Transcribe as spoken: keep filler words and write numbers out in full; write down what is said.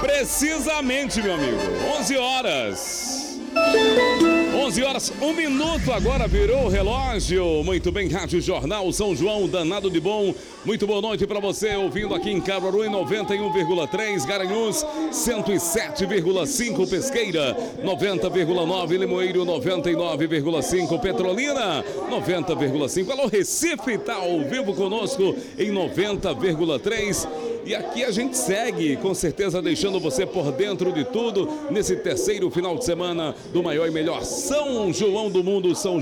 Precisamente, meu amigo. onze horas. onze horas, um minuto agora virou o relógio. Muito bem, Rádio Jornal São João, danado de bom. Muito boa noite para você, ouvindo aqui em Caruaru em noventa e um vírgula três, Garanhuns cento e sete vírgula cinco, Pesqueira noventa vírgula nove, Limoeiro noventa e nove vírgula cinco, Petrolina noventa vírgula cinco. Alô, Recife, tá ao vivo conosco em noventa vírgula três. E aqui a gente segue, com certeza, deixando você por dentro de tudo nesse terceiro final de semana do maior e melhor São João do mundo, São